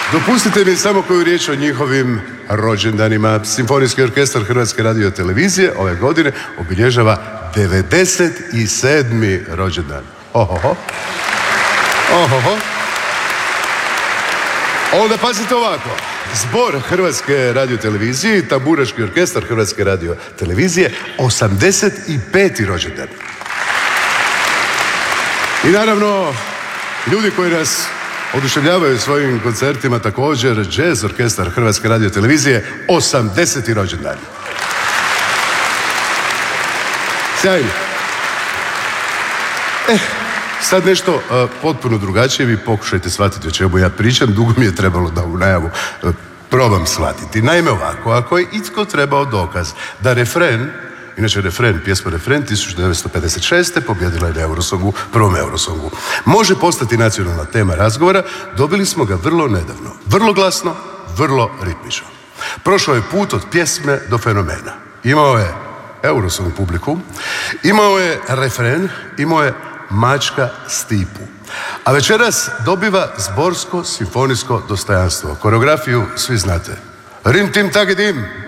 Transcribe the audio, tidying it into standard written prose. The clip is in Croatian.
Dopustite mi samo koju riječ o njihovim rođendanima. Simfonijski orkestar Hrvatske radiotelevizije ove godine obilježava 97. rođendan. Ohoho. Ohoho. Onda pazite ovako. Zbor Hrvatske radiotelevizije i tamburaški orkestar Hrvatske radiotelevizije 85. rođendan. I naravno, ljudi koji nas oduševljavaju svojim koncertima također, jazz orkestar Hrvatske radiotelevizije 80. rođendan. Sjajno. Sad nešto potpuno drugačije, vi pokušajte shvatiti o čemu ja pričam, dugo mi je trebalo da u najavu probam shvatiti. Naime ovako, ako je itko trebao dokaz da refren, inače pjesma Refren 1956. pobjedila je na Eurosongu, prvom Eurosongu, može postati nacionalna tema razgovora, dobili smo ga vrlo nedavno, vrlo glasno, vrlo ritmično. Prošao je put od pjesme do fenomena. Imao je Eurosong publiku, imao je refren, imao je Mačka Stipu. A večeras dobiva zborsko simfonijsko dostojanstvo. Koreografiju svi znate. Rim tim tagedim.